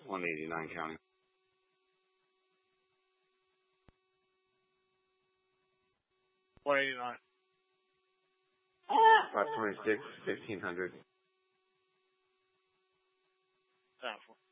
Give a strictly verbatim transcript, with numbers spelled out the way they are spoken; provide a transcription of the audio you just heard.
one eighty-nine county. one eighty-nine. five twenty-six, fifteen hundred. Down for.